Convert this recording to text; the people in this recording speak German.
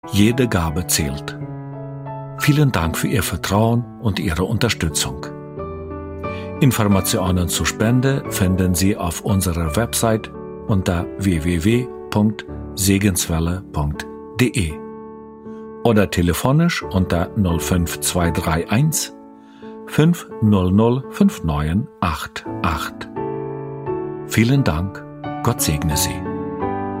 Jede Gabe zählt. Vielen Dank für Ihr Vertrauen und Ihre Unterstützung. Informationen zur Spende finden Sie auf unserer Website unter www.segenswelle.de oder telefonisch unter 05231 500 5988. Vielen Dank, Gott segne Sie.